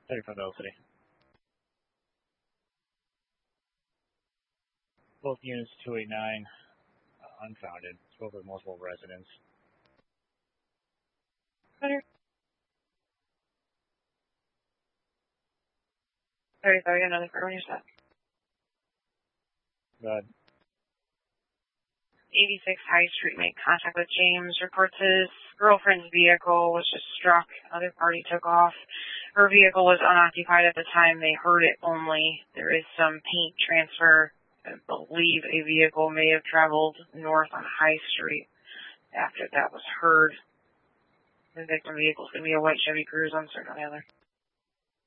35 City. Both units 289, unfounded. Spoke with multiple residents. Better. 35, another for when you're set. Go ahead. 86 High Street made contact with James. Reports his girlfriend's vehicle was just struck. Other party took off. Her vehicle was unoccupied at the time. They heard it only. There is some paint transfer. I believe a vehicle may have traveled north on High Street after that was heard. The victim vehicle is going to be a white Chevy Cruze, uncertain on the other.